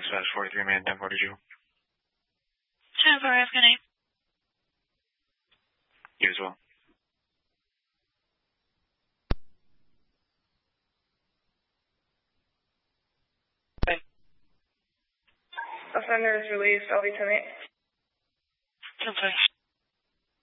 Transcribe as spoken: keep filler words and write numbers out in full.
Dispatch forty-three, man, ten forty-two. ten four, have a good night. You as well. Okay. Offender is released. I'll be ten eight. ten four.